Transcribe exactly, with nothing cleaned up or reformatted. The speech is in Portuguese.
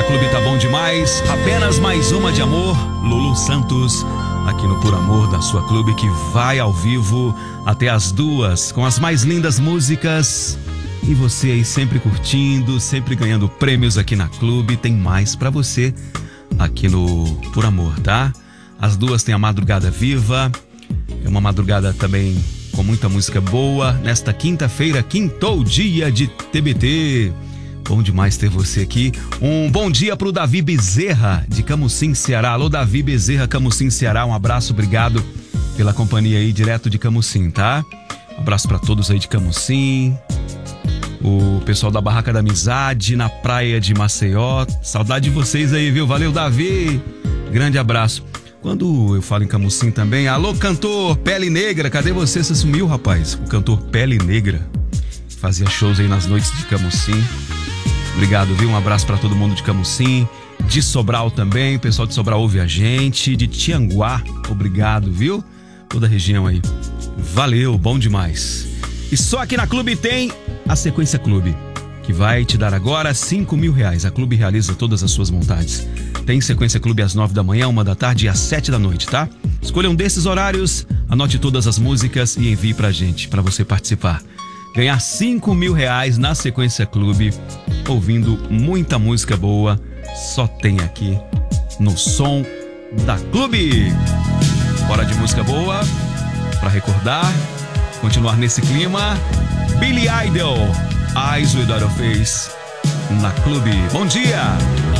Clube tá bom demais. Apenas mais uma de amor. Lulu Santos, aqui no Por Amor da Sua Clube, que vai ao vivo até as duas, com as mais lindas músicas. E você aí sempre curtindo, sempre ganhando prêmios aqui na Clube. Tem mais pra você aqui no Por Amor, tá? As duas tem a Madrugada Viva. É uma madrugada também com muita música boa. Nesta quinta-feira, quintou dia de T B T. Bom demais ter você aqui. Um bom dia pro Davi Bezerra, de Camusim, Ceará. Alô, Davi Bezerra, Camusim, Ceará. Um abraço, obrigado pela companhia aí, direto de Camusim, tá? Um abraço pra todos aí de Camusim. O pessoal da Barraca da Amizade, na praia de Maceió. Saudade de vocês aí, viu? Valeu, Davi. Grande abraço. Quando eu falo em Camusim também, alô, cantor Pele Negra, cadê você? Você sumiu, rapaz? O cantor Pele Negra fazia shows aí nas noites de Camusim. Obrigado, viu? Um abraço pra todo mundo de Camusim, de Sobral também, o pessoal de Sobral ouve a gente, de Tianguá, obrigado, viu? Toda a região aí. Valeu, bom demais. E só aqui na Clube tem a Sequência Clube, que vai te dar agora cinco mil reais. A Clube realiza todas as suas vontades. Tem Sequência Clube às nove da manhã, uma da tarde e às sete da noite, tá? Escolha um desses horários, anote todas as músicas e envie pra gente, pra você participar. Ganhar cinco mil reais na Sequência Clube, ouvindo muita música boa, só tem aqui no Som da Clube. Bora de música boa, pra recordar, continuar nesse clima. Billy Idol, Eyes Without a Face, na Clube. Bom dia!